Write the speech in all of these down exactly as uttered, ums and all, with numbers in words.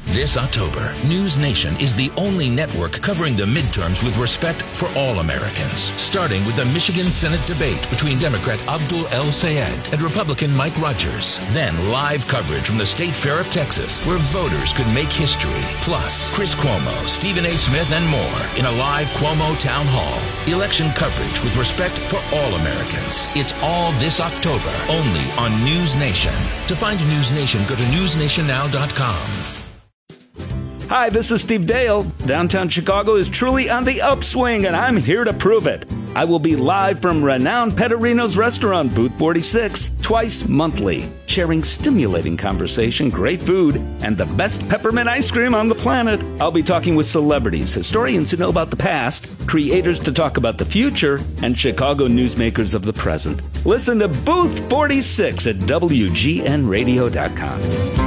This October, News Nation is the only network covering the midterms with respect for all Americans. Starting with the Michigan Senate debate between Democrat Abdul El-Sayed and Republican Mike Rogers. Then live coverage from the State Fair of Texas, where voters could make history. Plus, Chris Cuomo, Stephen A. Smith, and more in a live Cuomo Town Hall. Election coverage with respect for all Americans. It's all this October, only on News Nation. To find News Nation, go to news nation now dot com. Hi, this is Steve Dale. Downtown Chicago is truly on the upswing, and I'm here to prove it. I will be live from renowned Petterino's restaurant, Booth forty-six, twice monthly, sharing stimulating conversation, great food, and the best peppermint ice cream on the planet. I'll be talking with celebrities, historians who know about the past, creators to talk about the future, and Chicago newsmakers of the present. Listen to Booth forty-six at W G N radio dot com.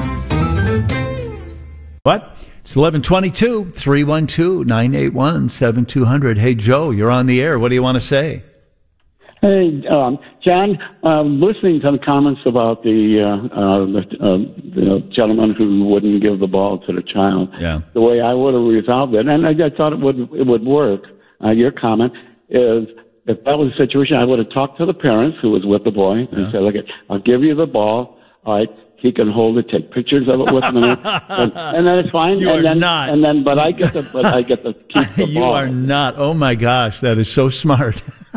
What? It's eleven twenty-two, three one two, nine eight one, seven two zero zero. Hey, Joe, you're on the air. What do you want to say? Hey, um, John, um, listening to the comments about the, uh, uh, the, uh, the gentleman who wouldn't give the ball to the child, yeah. The way I would have resolved it, and I, I thought it would it would work, uh, your comment is, if that was the situation, I would have talked to the parents who was with the boy and yeah. said, look, I'll give you the ball, all right, he can hold it, take pictures of it with him, and, and then it's fine. You and are then, not. And then, but I get the, but I get to keep the you ball. You are not. Oh my gosh, that is so smart.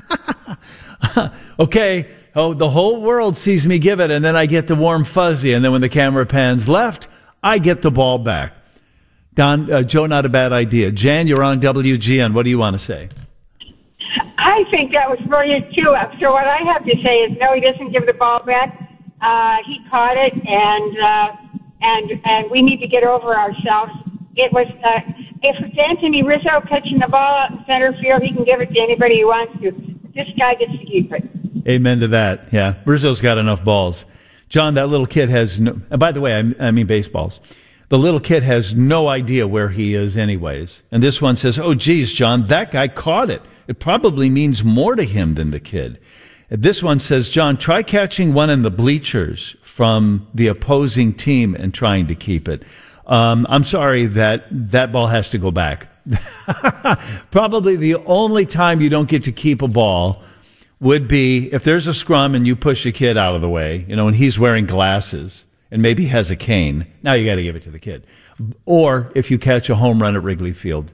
Okay. Oh, the whole world sees me give it, and then I get the warm fuzzy, and then when the camera pans left, I get the ball back. Don, uh, Joe, not a bad idea. Jan, you're on W G N. What do you want to say? I think that was brilliant too. So what I have to say is, no, he doesn't give the ball back. Uh, he caught it, and uh, and and we need to get over ourselves. It was uh, if it's Anthony Rizzo catching the ball out in center field, he can give it to anybody he wants to. This guy gets to keep it. Amen to that. Yeah, Rizzo's got enough balls. John, that little kid has no. And by the way, I, I mean baseballs. The little kid has no idea where he is, anyways. And this one says, "Oh, geez, John, that guy caught it. It probably means more to him than the kid." This one says, John, try catching one in the bleachers from the opposing team and trying to keep it. Um, I'm sorry that that ball has to go back. Probably the only time you don't get to keep a ball would be if there's a scrum and you push a kid out of the way, you know, and he's wearing glasses and maybe has a cane. Now you got to give it to the kid. Or if you catch a home run at Wrigley Field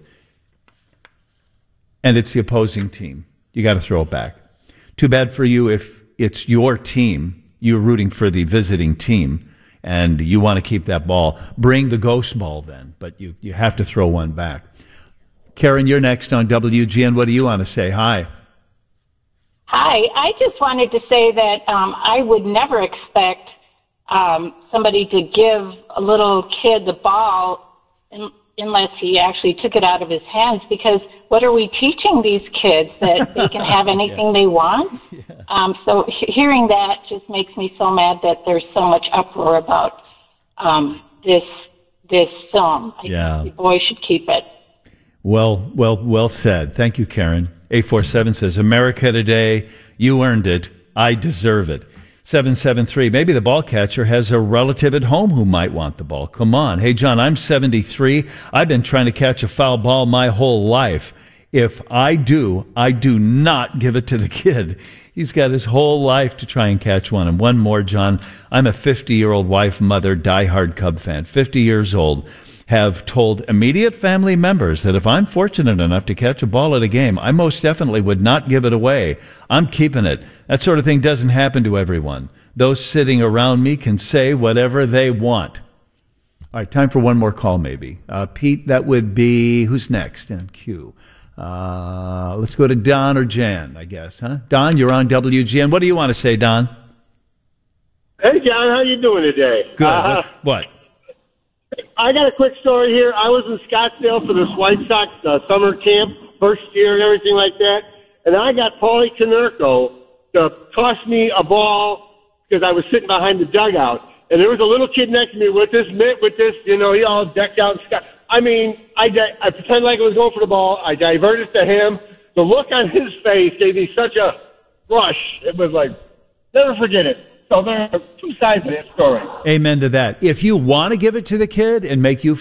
and it's the opposing team, you got to throw it back. Too bad for you if it's your team, you're rooting for the visiting team, and you want to keep that ball. Bring the ghost ball then, but you, you have to throw one back. Karen, you're next on W G N. What do you want to say? Hi. Hi. I just wanted to say that um, I would never expect um, somebody to give a little kid the ball in, unless he actually took it out of his hands, because what are we teaching these kids, that they can have anything yeah. they want? Yeah. Um, so he- hearing that just makes me so mad that there's so much uproar about um, this this film. I yeah. think the boy should keep it. Well, well, well said. Thank you, Karen. eight four seven says, America today, you earned it. I deserve it. seven seven three, maybe the ball catcher has a relative at home who might want the ball. Come on. Hey, John, I'm seventy-three. I've been trying to catch a foul ball my whole life. If I do, I do not give it to the kid. He's got his whole life to try and catch one. And one more, John. I'm a fifty-year-old wife, mother, diehard Cub fan, fifty years old, have told immediate family members that if I'm fortunate enough to catch a ball at a game, I most definitely would not give it away. I'm keeping it. That sort of thing doesn't happen to everyone. Those sitting around me can say whatever they want. All right, time for one more call, maybe. Uh, Pete, that would be, who's next? And Q. Uh, let's go to Don or Jan, I guess, huh? Don, you're on W G N. What do you want to say, Don? Hey, John, how you doing today? Good. Uh, what? I got a quick story here. I was in Scottsdale for this White Sox uh, summer camp, first year and everything like that, and I got Paulie Konerko to toss me a ball because I was sitting behind the dugout, and there was a little kid next to me with this mitt, with this, you know, he all decked out in Scott. I mean, I, di- I pretended like I was going for the ball. I diverted to him. The look on his face gave me such a rush. It was like, never forget it. So there are two sides of that story. Amen to that. If you want to give it to the kid and make you